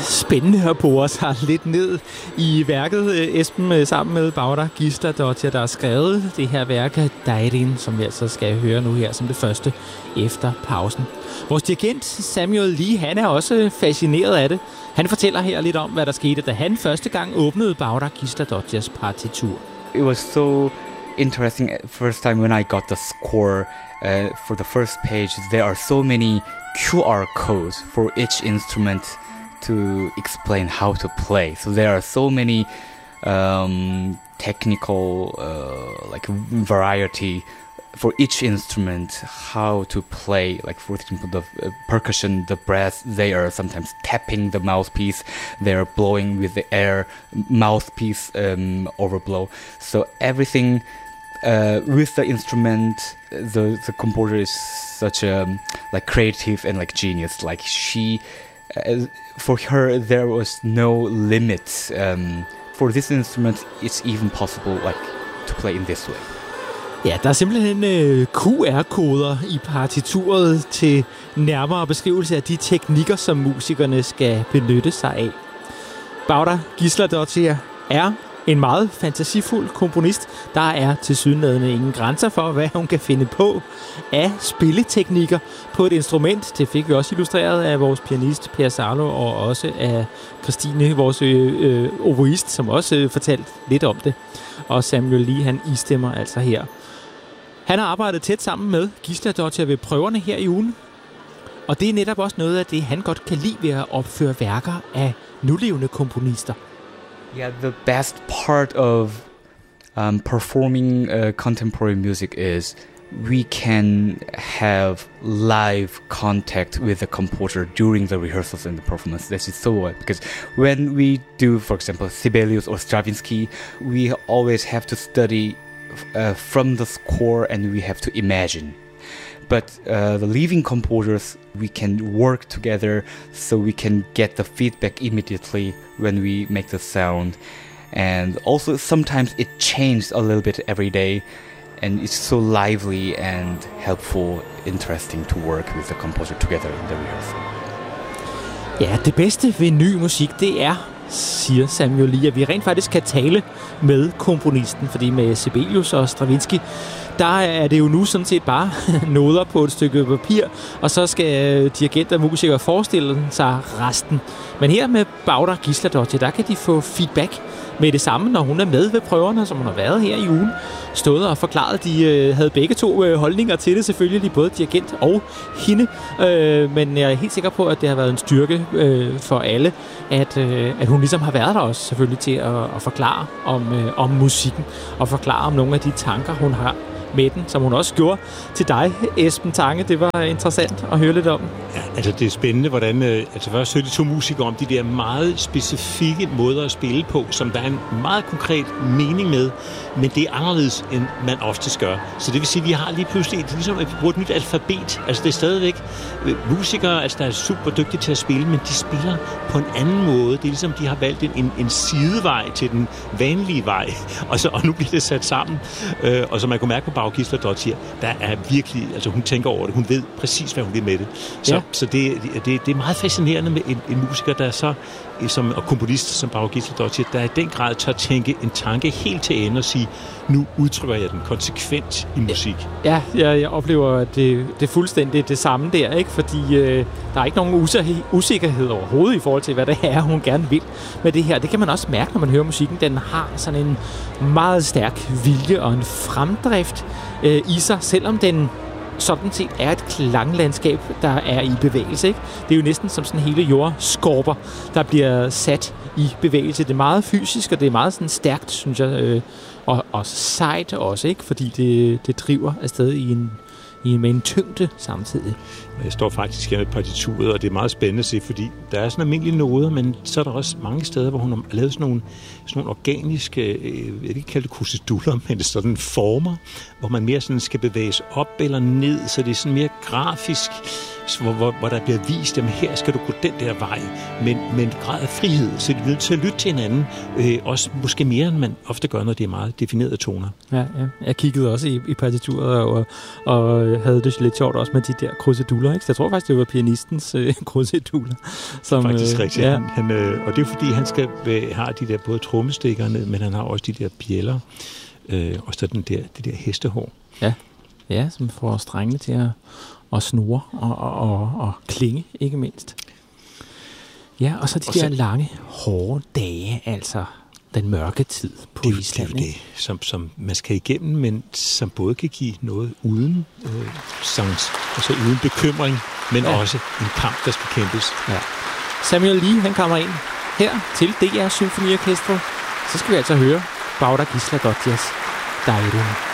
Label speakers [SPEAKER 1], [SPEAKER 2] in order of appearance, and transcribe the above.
[SPEAKER 1] spændende at bore sig lidt ned i værket, Esben, sammen med Bára Gísladóttir, der har skrevet det her værk, Deirin, som vi altså skal høre nu her som det første efter pausen. Vores dirigent Samuel Lee, han er også fascineret af det. Han fortæller her lidt om, hvad der skete, da han første gang åbnede Bára Gísladóttirs partitur.
[SPEAKER 2] It was so interesting first time when I got the score for the first page. There are so many QR codes for each instrument to explain how to play. So there are so many technical like variety for each instrument, how to play. Like for example, the percussion, the brass, they are sometimes tapping the mouthpiece, they are blowing with the air, mouthpiece overblow. So everything with the instrument, the composer is such a like creative and like genius. Like she, for her, there was no limit. For this instrument, it's even possible like to play in this way.
[SPEAKER 1] Ja, der er simpelthen QR-koder i partituret til nærmere beskrivelse af de teknikker, som musikerne skal benytte sig af. Bára Gísladóttir er en meget fantasifuld komponist. Der er tilsyneladende ingen grænser for, hvad hun kan finde på af spilleteknikker på et instrument. Det fik vi også illustreret af vores pianist Per Salo og også af Christine, vores oboist, som også fortalte lidt om det. Og Samuel Lee, han istemmer altså her. Han har arbejdet tæt sammen med Gísladóttir ved prøverne her i ugen. Og det er netop også noget af det, han godt kan lide ved at opføre værker af nulevende komponister.
[SPEAKER 2] Yeah, the best part of performing contemporary music is we can have live contact with the composer during the rehearsals and the performance. This is so well, because when we do, for example, Sibelius or Stravinsky, we always have to study from the score and we have to imagine. But the living composers, we can work together so we can get the feedback immediately when we make the sound. And also sometimes it changes a little bit every day, and it's so lively and helpful, interesting to work with the composer together in the rehearsal.
[SPEAKER 1] Ja, det bedste ved ny musik, det er, siger Samuel Lee, at vi rent faktisk kan tale med komponisten, fordi med Sibelius og Stravinsky, der er det jo nu sådan set bare noder på et stykke papir, og så skal dirigenter og musikere forestille sig resten. Men her med Bára Gísladóttir, der kan de få feedback med det samme, når hun er med ved prøverne, som hun har været her i ugen. Stået og forklaret, de havde begge to holdninger til det, selvfølgelig, både dirigent og hende. Men jeg er helt sikker på, at det har været en styrke for alle, at hun ligesom har været der også, selvfølgelig, til at forklare om musikken, og forklare om nogle af de tanker, hun har med den, som hun også gjorde til dig, Esben Tange. Det var interessant at høre lidt om.
[SPEAKER 3] Ja, altså det er spændende, hvordan... altså først hørte de to musikere om de der meget specifikke måder at spille på, som der er en meget konkret mening med, men det er anderledes, end man oftest gør. Så det vil sige, at vi har lige pludselig... Det er ligesom, at vi bruger et nyt alfabet. Altså det er stadigvæk musikere, altså der er super dygtige til at spille, men de spiller på en anden måde. Det er ligesom, de har valgt en sidevej til den vanlige vej, og nu bliver det sat sammen. Og som man kunne mærke på Bára Gísladóttir, der er virkelig, altså hun tænker over det, hun ved præcis, hvad hun vil med det. Så det er meget fascinerende med en musiker, der er så, og komponist som Bára Gísladóttir, der i den grad tør tænke en tanke helt til ende og sige, nu udtrykker jeg den konsekvent i musik.
[SPEAKER 1] Ja, jeg oplever, at det er fuldstændig det samme der, ikke? Fordi der er ikke nogen usikkerhed overhovedet i forhold til, hvad det er, hun gerne vil med det her. Det kan man også mærke, når man hører musikken. Den har sådan en meget stærk vilje og en fremdrift i sig, selvom den sådan set er et klanglandskab, der er i bevægelse, ikke? Det er jo næsten som sådan hele jordskorper, der bliver sat i bevægelse. Det er meget fysisk, og det er meget sådan stærkt, synes jeg, og sejt også, ikke? Fordi det driver afsted med en tyngde samtidig.
[SPEAKER 3] Jeg står faktisk her med partituret, og det er meget spændende at se, fordi der er sådan almindelige noder, men så er der også mange steder, hvor hun har lavet sådan nogle organiske, jeg vil ikke kalde det kruseduller, men det er sådan former, hvor man mere sådan skal bevæges op eller ned, så det er sådan mere grafisk. hvor der bliver vist, at her skal du gå den der vej, men en grad af frihed, så de er nødt til at lytte til hinanden, også måske mere, end man ofte gør, når det er meget definerede toner.
[SPEAKER 1] Ja. Jeg kiggede også i partituret og havde det lidt sjovt også med de der kruseduller, ikke? Så jeg tror faktisk, det var pianistens kruseduller. Som,
[SPEAKER 3] faktisk rigtigt.
[SPEAKER 1] Ja.
[SPEAKER 3] Og det er fordi, han skal have de der både trommestikkerne, men han har også de der bjælder, og så det der hestehår.
[SPEAKER 1] Ja, som får strengene til at snurre og klinge, ikke mindst. Ja, og så de der lange, hårde dage, altså den mørke tid på Island.
[SPEAKER 3] Det er jo det, som man skal igennem, men som både kan give noget uden sangs, altså uden bekymring, men også en kamp, der skal kæmpes.
[SPEAKER 1] Ja. Samuel Lee, han kommer ind her til DR Symfoniorkestret. Så skal vi altså høre Bára Gísladóttirs Dairun.